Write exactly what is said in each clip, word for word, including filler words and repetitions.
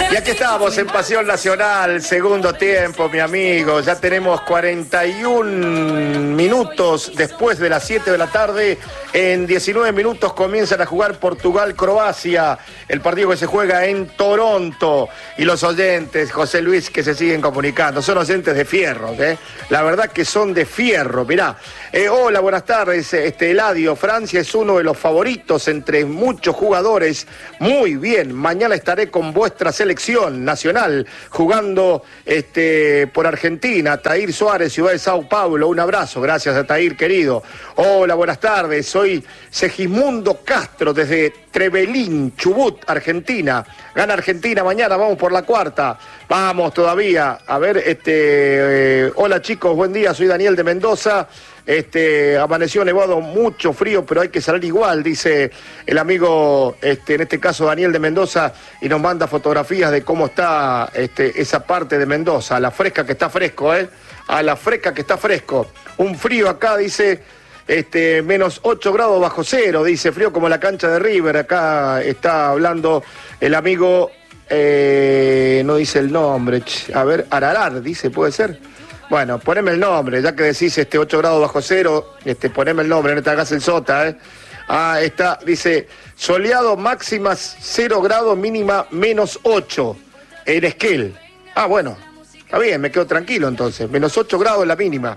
Y aquí estamos en Pasión Nacional, segundo tiempo, mi amigo. Ya tenemos cuarenta y un minutos después de las siete de la tarde. En diecinueve minutos comienzan a jugar Portugal-Croacia, el partido que se juega en Toronto. Y los oyentes, José Luis, que se siguen comunicando, son oyentes de fierro, ¿eh? La verdad que son de fierro, mirá. Eh, hola, buenas tardes, este, Eladio. Francia es uno de los favoritos entre muchos jugadores. Muy bien, mañana estaré con vuestra selección nacional jugando este, por Argentina. Tair Suárez, Ciudad de Sao Paulo. Un abrazo, gracias a Tair, querido. Hola, buenas tardes, soy Segismundo Castro desde Trevelín, Chubut, Argentina. Gana Argentina mañana, vamos por la cuarta. Vamos todavía. A ver, este, eh, hola chicos, buen día, soy Daniel de Mendoza. Este, amaneció nevado, mucho frío, pero hay que salir igual, dice el amigo, este, en este caso Daniel de Mendoza, y nos manda fotografías de cómo está este, esa parte de Mendoza, a la fresca que está fresco, ¿eh? A la fresca que está fresco. Un frío acá, dice, este, menos ocho grados bajo cero, dice, frío como la cancha de River. Acá está hablando el amigo, eh, no dice el nombre, a ver, Ararar, dice, ¿puede ser? Bueno, poneme el nombre, ya que decís este ocho grados bajo cero, este, poneme el nombre, no te hagas el sota, ¿eh? Ah, está, dice, soleado, máximas cero grados, mínima menos ocho, en Esquel. Ah, bueno, está bien, me quedo tranquilo entonces, menos ocho grados la mínima.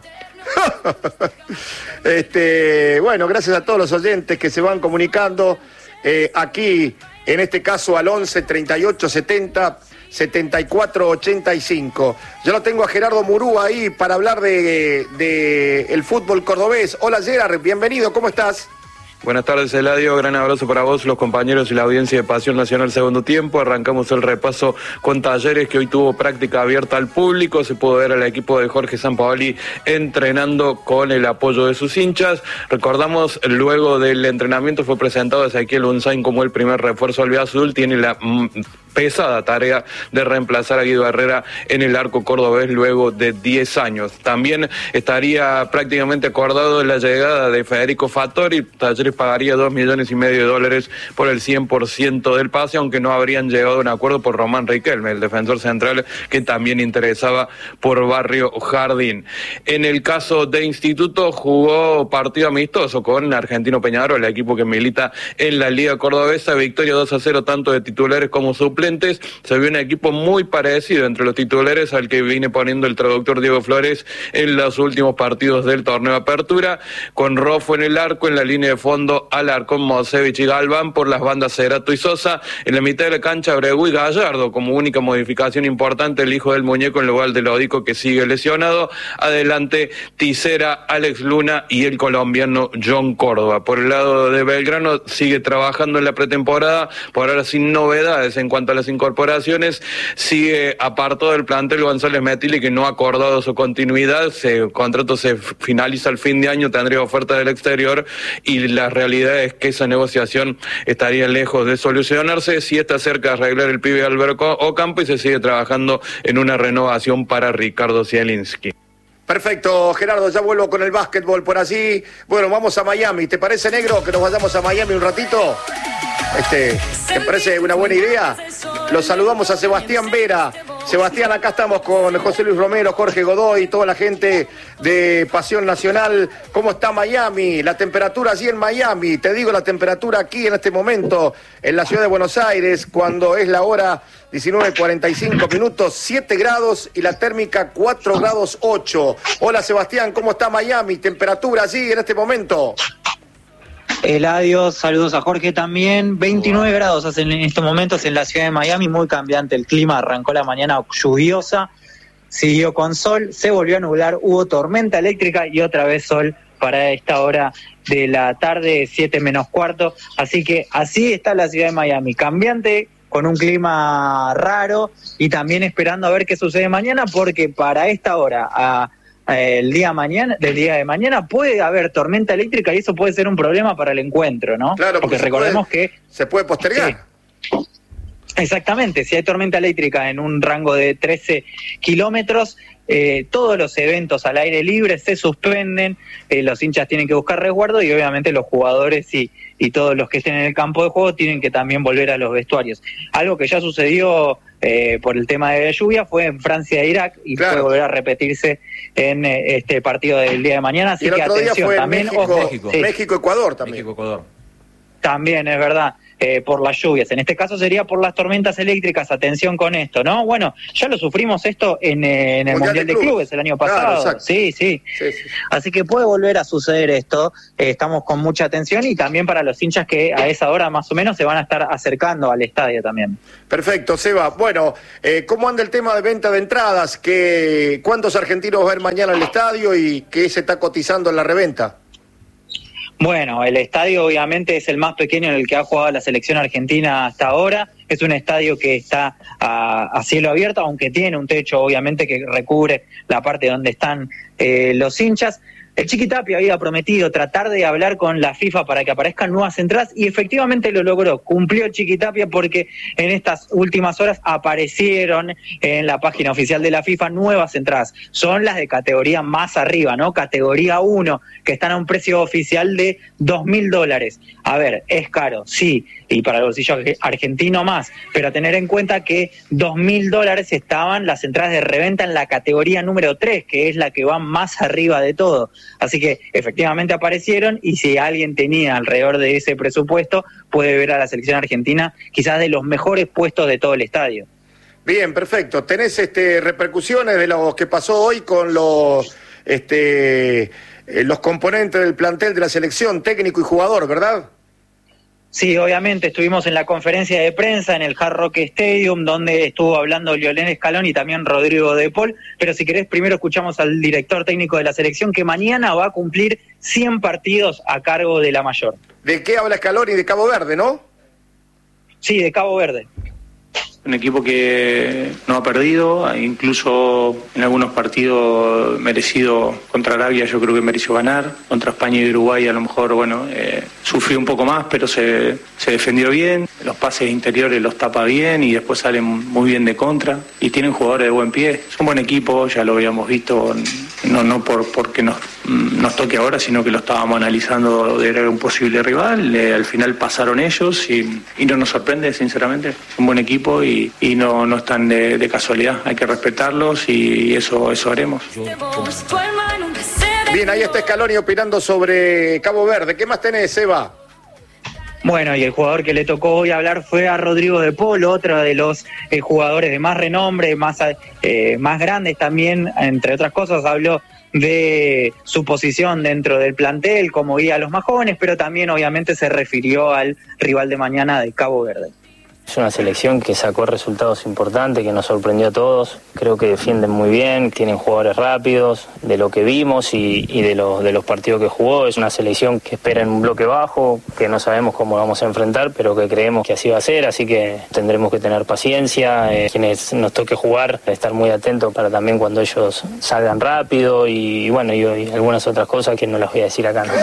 este, bueno, gracias a todos los oyentes que se van comunicando, eh, aquí, en este caso al once, treinta y ocho, setenta, setenta y cuatro, ochenta y cinco. Yo lo tengo a Gerardo Murúa ahí para hablar de, de el fútbol cordobés. Hola Gerard, bienvenido, ¿cómo estás? Buenas tardes, Eladio, gran abrazo para vos, los compañeros y la audiencia de Pasión Nacional segundo tiempo. Arrancamos el repaso con Talleres, que hoy tuvo práctica abierta al público. Se pudo ver al equipo de Jorge Sampaoli entrenando con el apoyo de sus hinchas. Recordamos, luego del entrenamiento fue presentado a Ezequiel Unzain como el primer refuerzo albiazul. Tiene la mm, pesada tarea de reemplazar a Guido Herrera en el arco cordobés luego de diez años. También estaría prácticamente acordado la llegada de Federico Fattori. Talleres pagaría dos millones y medio de dólares por el cien por ciento del pase, aunque no habrían llegado a un acuerdo por Román Riquelme, el defensor central que también interesaba por Barrio Jardín. En el caso de Instituto, jugó partido amistoso con Argentino Peñarol, el equipo que milita en la Liga Cordobesa. Victoria dos a cero tanto de titulares como suplentes. Se vio un equipo muy parecido entre los titulares al que viene poniendo el traductor Diego Flores en los últimos partidos del torneo de apertura, con Rofo en el arco, en la línea de fondo Alarcón, Mosevich y Galván, por las bandas Cerato y Sosa, en la mitad de la cancha Abreu y Gallardo, como única modificación importante el hijo del muñeco en lugar de Lodico, que sigue lesionado. Adelante Tisera, Alex Luna y el colombiano John Córdoba. Por el lado de Belgrano sigue trabajando en la pretemporada, por ahora sin novedades en cuanto a las incorporaciones. Sigue apartado del plantel González Metilli, que no ha acordado su continuidad. El contrato se finaliza al fin de año, tendría oferta del exterior, y la realidad es que esa negociación estaría lejos de solucionarse. Sí está cerca de arreglar el pibe Alberto Ocampo, y se sigue trabajando en una renovación para Ricardo Zielinski. Perfecto, Gerardo, ya vuelvo con el básquetbol por allí. Bueno, vamos a Miami. ¿Te parece, negro, que nos vayamos a Miami un ratito? Este, ¿te parece una buena idea? Los saludamos a Sebastián Vera. Sebastián, acá estamos con José Luis Romero, Jorge Godoy y toda la gente de Pasión Nacional. ¿Cómo está Miami? La temperatura allí en Miami. Te digo la temperatura aquí en este momento en la ciudad de Buenos Aires, cuando es la hora diecinueve cuarenta y cinco minutos, siete grados y la térmica cuatro grados ocho. Hola Sebastián, ¿cómo está Miami? Temperatura allí en este momento. Eladio, saludos a Jorge también. veintinueve grados hacen en estos momentos en la ciudad de Miami, muy cambiante el clima. Arrancó la mañana lluviosa, siguió con sol, se volvió a nublar, hubo tormenta eléctrica y otra vez sol para esta hora de la tarde, siete menos cuarto. Así que así está la ciudad de Miami, cambiante, con un clima raro y también esperando a ver qué sucede mañana, porque para esta hora, a el día mañana, del día de mañana, puede haber tormenta eléctrica y eso puede ser un problema para el encuentro, ¿no? Claro, porque, porque recordemos puede, que se puede postergar. Sí. Exactamente, si hay tormenta eléctrica en un rango de trece kilómetros, eh, todos los eventos al aire libre se suspenden, eh, los hinchas tienen que buscar resguardo y obviamente los jugadores y, y todos los que estén en el campo de juego tienen que también volver a los vestuarios. Algo que ya sucedió eh, por el tema de la lluvia fue en Francia e Irak y claro. puede volver a repetirse en eh, este partido del día de mañana. Así y el que otro atención, día fue también México, ojo, México, sí. México, Ecuador también. México, Ecuador. También es verdad, eh, por las lluvias. En este caso sería por las tormentas eléctricas. Atención con esto, ¿no? Bueno, ya lo sufrimos esto en, eh, en el Mundial, Mundial de, de Clubes. Clubes el año pasado. Claro, sí, sí, sí. sí, sí. Así que puede volver a suceder esto. Eh, estamos con mucha atención y también para los hinchas que a esa hora más o menos se van a estar acercando al estadio también. Perfecto, Seba. Bueno, eh, ¿cómo anda el tema de venta de entradas? ¿Qué, ¿Cuántos argentinos va a ir mañana al estadio y qué se está cotizando en la reventa? Bueno, el estadio obviamente es el más pequeño en el que ha jugado la selección argentina hasta ahora. Es un estadio que está a, a cielo abierto, aunque tiene un techo obviamente que recubre la parte donde están eh, los hinchas. El Chiqui Tapia había prometido tratar de hablar con la FIFA para que aparezcan nuevas entradas y efectivamente lo logró. Cumplió el Chiqui Tapia porque en estas últimas horas aparecieron en la página oficial de la FIFA nuevas entradas. Son las de categoría más arriba, ¿no? Categoría uno, que están a un precio oficial de dos mil dólares. A ver, es caro, sí, y para el bolsillo argentino más, pero a tener en cuenta que dos mil dólares estaban las entradas de reventa en la categoría número tres, que es la que va más arriba de todo. Así que efectivamente aparecieron y si alguien tenía alrededor de ese presupuesto puede ver a la selección argentina quizás de los mejores puestos de todo el estadio. Bien, perfecto. ¿Tenés este, repercusiones de lo que pasó hoy con los, este, eh, los componentes del plantel de la selección, técnico y jugador, verdad? Sí, obviamente estuvimos en la conferencia de prensa en el Hard Rock Stadium donde estuvo hablando Lionel Scaloni y también Rodrigo De Paul, pero si querés primero escuchamos al director técnico de la selección que mañana va a cumplir cien partidos a cargo de la mayor. ¿De qué habla Scaloni? De Cabo Verde, ¿no? Sí, de Cabo Verde. Un equipo que no ha perdido, incluso en algunos partidos merecido. Contra Arabia yo creo que mereció ganar, contra España y Uruguay a lo mejor, bueno, eh, sufrió un poco más, pero se, se defendió bien, los pases interiores los tapa bien y después salen muy bien de contra y tienen jugadores de buen pie. Es un buen equipo, ya lo habíamos visto, no, no por porque nos, nos toque ahora, sino que lo estábamos analizando de un posible rival, eh, al final pasaron ellos y, y no nos sorprende sinceramente, es un buen equipo y Y, y no, no están de, de casualidad, hay que respetarlos y eso, eso haremos. Bien, ahí está Scaloni opinando sobre Cabo Verde. ¿Qué más tenés, Eva? Bueno, y el jugador que le tocó hoy hablar fue a Rodrigo De Paul, otro de los eh, jugadores de más renombre, más, eh, más grandes también, entre otras cosas, habló de su posición dentro del plantel como guía a los más jóvenes, pero también obviamente se refirió al rival de mañana de Cabo Verde. Es una selección que sacó resultados importantes, que nos sorprendió a todos. Creo que defienden muy bien, tienen jugadores rápidos, de lo que vimos y, y de, los, de los partidos que jugó. Es una selección que espera en un bloque bajo, que no sabemos cómo vamos a enfrentar, pero que creemos que así va a ser, así que tendremos que tener paciencia. Eh, quienes nos toque jugar, estar muy atentos para también cuando ellos salgan rápido y, y bueno, y, y algunas otras cosas que no las voy a decir acá, ¿no?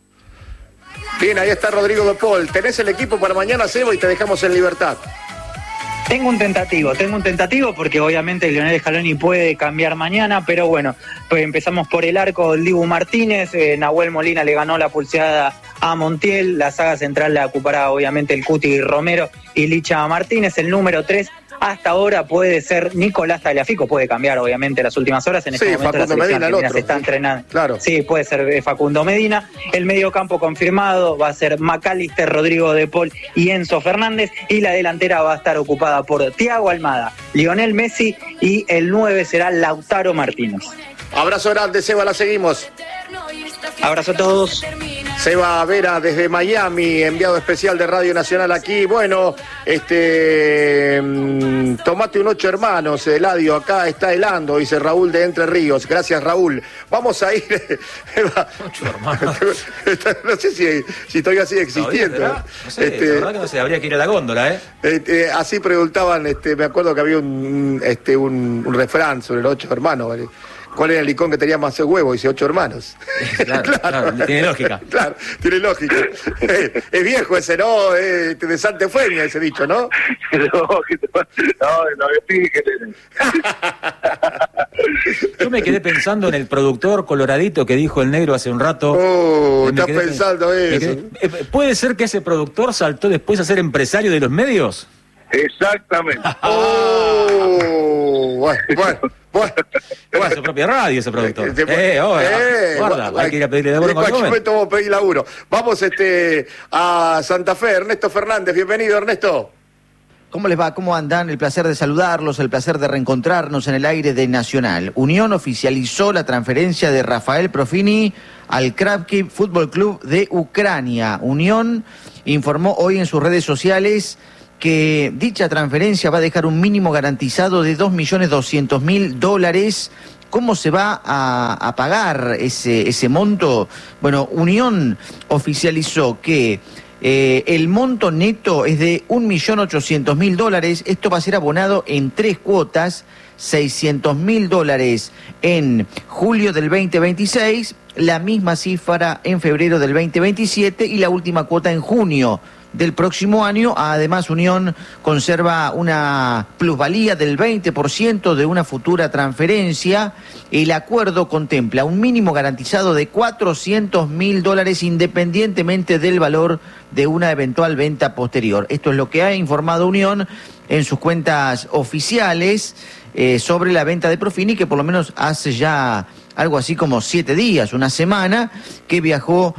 Bien, ahí está Rodrigo De Paul. ¿Tenés el equipo para mañana, Seba, y te dejamos en libertad? Tengo un tentativo, tengo un tentativo porque obviamente Lionel Scaloni puede cambiar mañana, pero bueno, pues empezamos por el arco del Dibu Martínez, eh, Nahuel Molina le ganó la pulseada a Montiel, la saga central la ocupará obviamente el Cuti Romero y Licha Martínez, el número tres. Hasta ahora puede ser Nicolás Tagliafico, puede cambiar obviamente las últimas horas, en este sí, momento Facundo la Medina, el otro, se está sí. entrenando. Claro. Sí, puede ser Facundo Medina. El medio campo confirmado va a ser McAllister, Rodrigo De Paul y Enzo Fernández, y la delantera va a estar ocupada por Thiago Almada, Lionel Messi y el nueve será Lautaro Martínez. Abrazo grande, Seba, la seguimos. Abrazo a todos. Seba Vera desde Miami, enviado especial de Radio Nacional aquí. Bueno, este mmm, tomate un ocho hermanos, Eladio, acá está helando, dice Raúl de Entre Ríos. Gracias, Raúl. Vamos a ir. Ocho hermanos. No sé si, si todavía sigue existiendo. ¿Todavía, no sé, este, la verdad que no sé, habría que ir a la góndola, ¿eh? Este, así preguntaban, este, me acuerdo que había un, este, un, un refrán sobre los ocho hermanos, ¿vale? ¿Cuál era el licón que tenía más huevo? Dice ocho hermanos. Claro, claro, claro, tiene lógica. Claro, tiene lógica. Eh, es viejo ese, ¿no? Eh, de Santa Eufemia ese dicho, ¿no? No, no, no, fíjate. Yo me quedé pensando en el productor coloradito que dijo el negro hace un rato. Oh, Me estás quedé, pensando eso. Quedé, ¿puede ser que ese productor saltó después a ser empresario de los medios? Exactamente. Oh, bueno, bueno, bueno. Tiene su propia radio ese productor. Eh, eh, eh, oh, eh, guarda, bueno, hay que ir a pedirle de en vuelta cualquier con momento vamos a pedir laburo. Vamos este, a Santa Fe, Ernesto Fernández, bienvenido Ernesto. ¿Cómo les va? ¿Cómo andan? El placer de saludarlos, el placer de reencontrarnos en el aire de Nacional. Unión oficializó la transferencia de Rafael Profini al Krapki Fútbol Club de Ucrania. Unión informó hoy en sus redes sociales que dicha transferencia va a dejar un mínimo garantizado de dos millones doscientos mil dólares. ¿Cómo se va a, a pagar ese, ese monto? Bueno, Unión oficializó que Eh, el monto neto es de un millón ochocientos mil dólares. Esto va a ser abonado en tres cuotas, seiscientos mil dólares en julio del veinte veintiséis, la misma cifra en febrero del veinte veintisiete y la última cuota en junio del próximo año. Además, Unión conserva una plusvalía del veinte por ciento de una futura transferencia. El acuerdo contempla un mínimo garantizado de cuatrocientos mil dólares independientemente del valor de una eventual venta posterior. Esto es lo que ha informado Unión en sus cuentas oficiales eh, sobre la venta de Profini, que por lo menos hace ya algo así como siete días, una semana, que viajó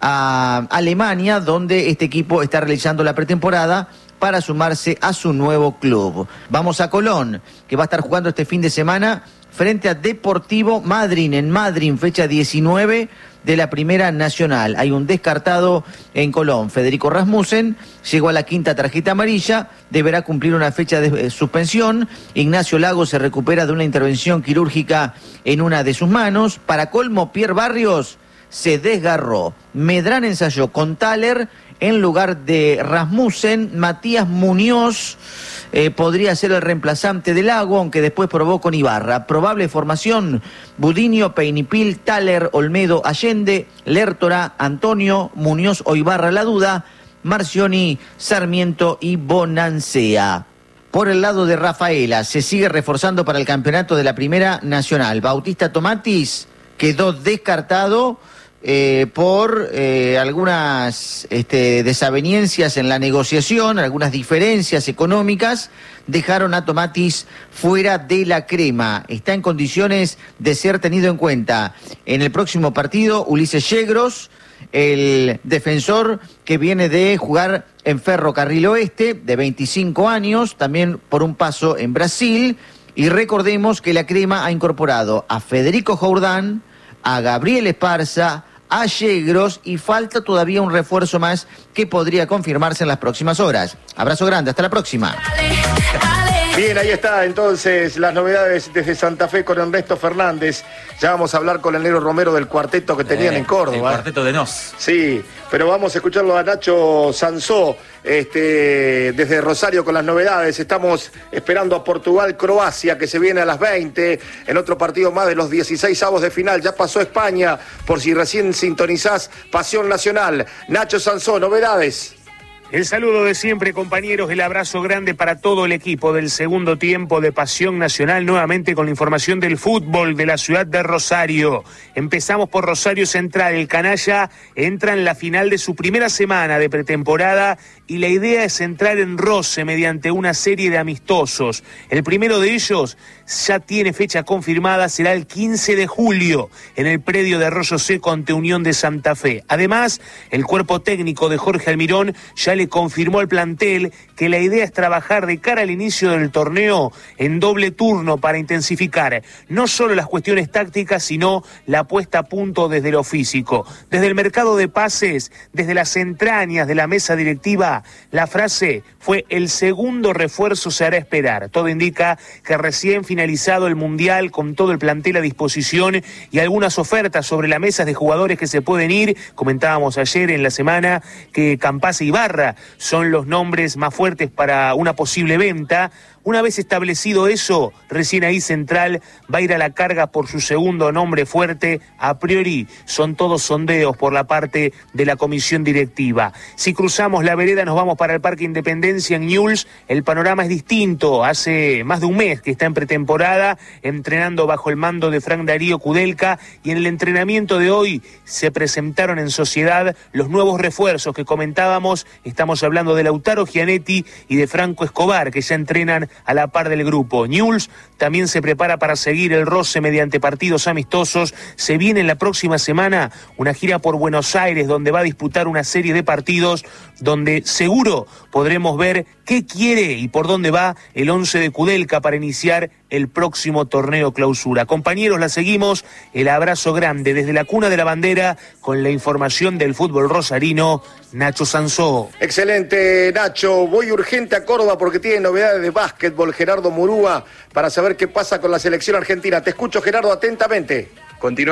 a Alemania, donde este equipo está realizando la pretemporada para sumarse a su nuevo club. Vamos a Colón, que va a estar jugando este fin de semana frente a Deportivo Madryn, en Madryn, fecha diecinueve de la Primera Nacional. Hay un descartado en Colón, Federico Rasmussen, llegó a la quinta tarjeta amarilla, deberá cumplir una fecha de suspensión. Ignacio Lago se recupera de una intervención quirúrgica en una de sus manos. Para colmo, Pierre Barrios se desgarró. Medrán ensayó con Thaler en lugar de Rasmussen. Matías Muñoz eh, podría ser el reemplazante del Lago, aunque después probó con Ibarra. Probable formación: Budiño, Peinipil, Thaler, Olmedo, Allende, Lertora, Antonio, Muñoz o Ibarra la duda, Marcioni, Sarmiento y Bonancea. Por el lado de Rafaela, se sigue reforzando para el campeonato de la Primera Nacional. Bautista Tomatis quedó descartado Eh, por eh, algunas este, desavenencias en la negociación, algunas diferencias económicas, dejaron a Tomatis fuera de la crema. Está en condiciones de ser tenido en cuenta en el próximo partido Ulises Yegros, el defensor que viene de jugar en Ferrocarril Oeste, de veinticinco años, también por un paso en Brasil. Y recordemos que la crema ha incorporado a Federico Jordán, a Gabriel Esparza, a Yegros, y falta todavía un refuerzo más que podría confirmarse en las próximas horas. Abrazo grande, hasta la próxima. Bien, ahí está entonces las novedades desde Santa Fe con Ernesto Fernández. Ya vamos a hablar con el Negro Romero del cuarteto que tenían eh, en Córdoba. El cuarteto de Nos. Sí, pero vamos a escucharlo a Nacho Sansó este, desde Rosario con las novedades. Estamos esperando a Portugal-Croacia, que se viene a las veinte, en otro partido más de los dieciséis avos de final. Ya pasó España, por si recién sintonizás, Pasión Nacional. Nacho Sansó, novedades. El saludo de siempre, compañeros, el abrazo grande para todo el equipo del segundo tiempo de Pasión Nacional, nuevamente con la información del fútbol de la ciudad de Rosario. Empezamos por Rosario Central. El canalla entra en la final de su primera semana de pretemporada y la idea es entrar en roce mediante una serie de amistosos. El primero de ellos ya tiene fecha confirmada, será el quince de julio en el predio de Arroyo Seco ante Unión de Santa Fe. Además, el cuerpo técnico de Jorge Almirón ya le confirmó al plantel que la idea es trabajar de cara al inicio del torneo en doble turno para intensificar no solo las cuestiones tácticas, sino la puesta a punto desde lo físico. Desde el mercado de pases, desde las entrañas de la mesa directiva, la frase fue: el segundo refuerzo se hará esperar. Todo indica que recién finalizado el Mundial, con todo el plantel a disposición y algunas ofertas sobre la mesa de jugadores que se pueden ir. Comentábamos ayer en la semana que Campaz e Ibarra son los nombres más fuertes para una posible venta. Una vez establecido eso, recién ahí Central va a ir a la carga por su segundo nombre fuerte. A priori son todos sondeos por la parte de la comisión directiva. Si cruzamos la vereda nos vamos para el Parque Independencia en Newell's. El panorama es distinto. Hace más de un mes que está en pretemporada, entrenando bajo el mando de Frank Darío Kudelka, y en el entrenamiento de hoy se presentaron en sociedad los nuevos refuerzos que comentábamos. Estamos hablando de Lautaro Gianetti y de Franco Escobar, que ya entrenan a la par del grupo. Newell's también se prepara para seguir el roce mediante partidos amistosos. Se viene en la próxima semana una gira por Buenos Aires, donde va a disputar una serie de partidos donde seguro podremos ver qué quiere y por dónde va el once de Kudelka para iniciar el próximo torneo clausura. Compañeros, la seguimos. El abrazo grande desde la cuna de la bandera con la información del fútbol rosarino, Nacho Sansó. Excelente, Nacho. Voy urgente a Córdoba porque tiene novedades de básquetbol Gerardo Murúa para saber qué pasa con la selección argentina. Te escucho, Gerardo, atentamente. Continúa